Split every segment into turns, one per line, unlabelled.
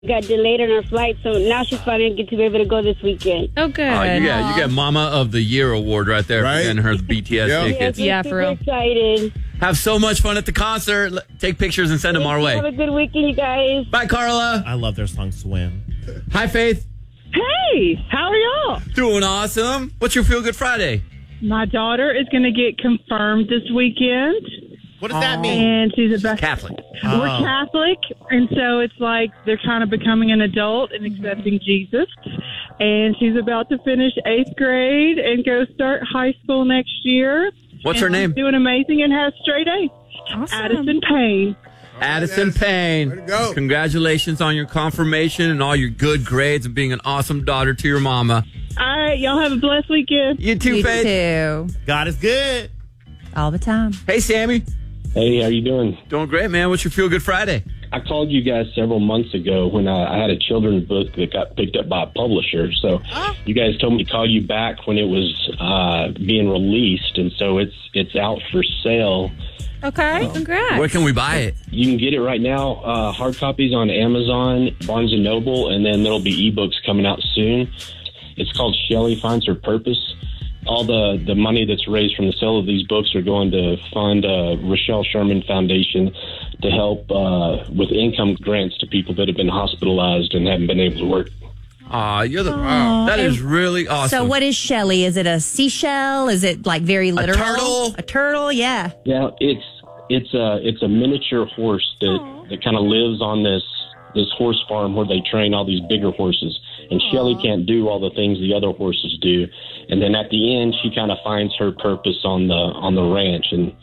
got delayed on our flight, so now she's finally going to be able to go this weekend.
Oh, good.
Oh, you get Mama of the Year award right there
Right?
for getting her BTS tickets.
Yes,
for real.
Excited.
Have so much fun at the concert. Take pictures and send them our way.
Have a good weekend, you guys.
Bye, Carla.
I love their song Swim.
Hi, Faith.
Hey, how are y'all?
Doing awesome. What's your Feel Good Friday?
My daughter is going to get confirmed this weekend,
What does that mean?
and she's a
Catholic.
We're Catholic, and so it's like they're kind of becoming an adult and accepting Jesus. And she's about to finish 8th grade and go start high school next year.
What's her
And
name?
she's doing amazing and has straight A's.
Awesome.
Addison Payne.
Addison Payne.
Way to go.
Congratulations on your confirmation and all your good grades and being an awesome daughter to your mama.
All right, y'all have a blessed weekend.
You too,
You
Faith.
too.
God is good.
All the time.
Hey, Sammy.
Hey, how you doing?
Doing great, man. What's your Feel Good Friday?
I called you guys several months ago when I had a children's book that got picked up by a publisher. So you guys told me to call you back when it was being released, and so it's out for sale.
Okay. Congrats.
Where can we buy it?
You can get it right now, hard copies on Amazon, Barnes & Noble, and then there'll be ebooks coming out soon. It's called Shelley Finds Her Purpose. All the money that's raised from the sale of these books are going to fund Rochelle Sherman Foundation to help with income grants to people that have been hospitalized and haven't been able to work.
You're the wow. That is really awesome.
So what is Shelley? Is it a seashell? Is it like very literal?
turtle?
A turtle, yeah.
Yeah, it's a miniature horse that kind of lives on this horse farm where they train all these bigger horses. And Shelley can't do all the things the other horses do. And then at the end, she kind of finds her purpose on the ranch, and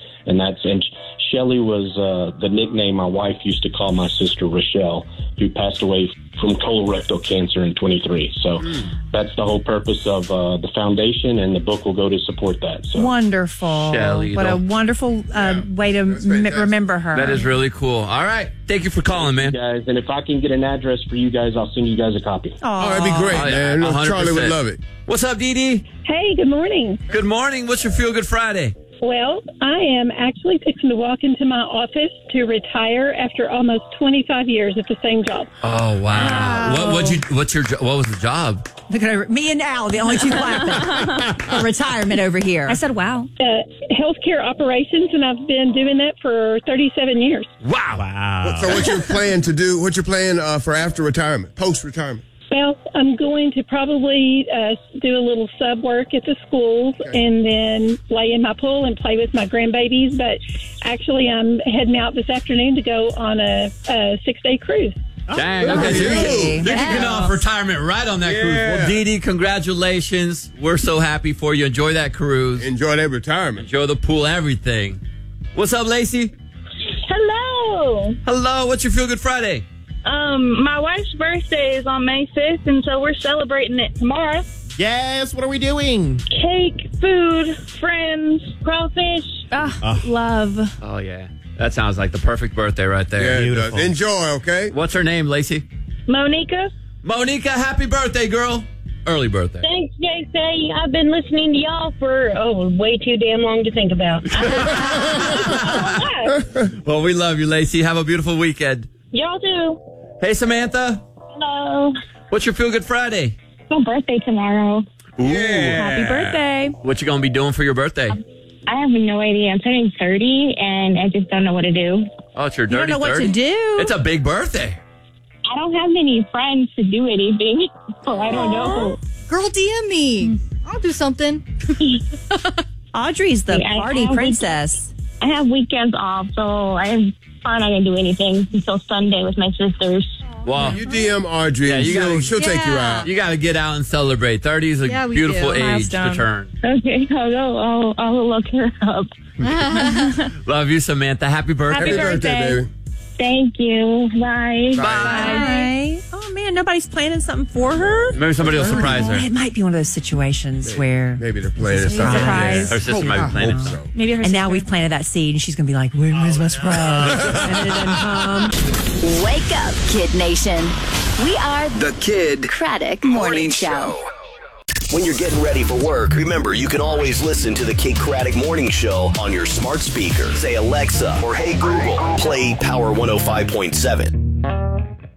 Shelley was the nickname my wife used to call my sister Rochelle, who passed away from colorectal cancer in 23. So that's the whole purpose of the foundation, and the book will go to support that. So
Wonderful.
Shelley,
what a
though.
wonderful way to remember her.
That is really cool. All right. Thank you for calling, man.
guys, and if I can get an address for you guys, I'll send you guys a copy.
Oh, that'd be great,
Oh, yeah,
man. Look,
100%.
Charlie would love it.
What's up, Dee Dee?
Hey, good morning.
Good morning. What's your Feel Good Friday?
Well, I am actually fixing to walk into my office to retire after almost 25 years at the same job.
Oh, wow. What was the job?
Look at her. Me and Al, the only two clapping for retirement over here.
I said, wow.
Healthcare operations, and I've been doing that for 37 years.
Wow.
Wow.
So what you're planning to do, what you're planning for after retirement, post-retirement?
Well, I'm going to probably do a little sub work at the schools and then lay in my pool and play with my grandbabies. But actually, I'm heading out this afternoon to go on a 6-day cruise.
Dang. Okay, so
really?
you're kicking off retirement right on that cruise. Well, Dee Dee, congratulations. We're so happy for you. Enjoy that cruise.
Enjoy that retirement.
Enjoy the pool, everything. What's up, Lacey?
Hello.
Hello. What's your Feel Good Friday?
My wife's birthday is on May 5th, and so we're celebrating it tomorrow.
Yes, what are we doing?
Cake, food, friends, crawfish.
Love.
Oh, yeah. That sounds like the perfect birthday right there.
Yeah, it
Beautiful.
does. Enjoy, okay?
What's her name, Lacey?
Monica.
Monica, happy birthday, girl. Early birthday.
Thanks, JC. I've been listening to y'all for, way too damn long to think about.
Well, we love you, Lacey. Have a beautiful weekend.
Y'all too.
Hey, Samantha.
Hello.
What's your Feel Good Friday?
My birthday tomorrow.
Happy birthday.
What you going to be doing for your birthday?
I have no idea. I'm turning 30, and I just don't know what to do.
Oh, it's your
You don't
dirty
know what
30?
to do.
It's a big birthday.
I don't have many friends to do anything, so I don't know.
Girl, DM me.
I'll do something.
Audrey's the
I
party
have
princess.
I have weekends off, so I'm probably not going to do anything until Sunday with my sisters.
Wow.
You DM Audrey,
Yeah,
and
you gotta-
she'll take you out.
You got to get out and celebrate. 30 is a
Yeah, we
beautiful
do.
age to
Milestone.
turn.
Okay, I'll look her up.
Love you, Samantha. Happy birthday.
Happy birthday.
baby.
Thank you. Bye.
Bye.
Hi. Oh, man, nobody's planning something for her?
Maybe somebody will surprise her.
It might be one of those situations where...
Maybe they're playing something.
Surprise.
Her sister might be planning
Hope
something.
so.
Maybe her
And now
sister.
we've planted that seed, and she's going to be like, where's my surprise? And then it doesn't come.
Wake up, Kid Nation. We are
The Kid
Craddock Morning Show.
When you're getting ready for work, remember you can always listen to the Kid Craddock Morning Show on your smart speaker. Say, Alexa, or hey Google, play Power 105.7.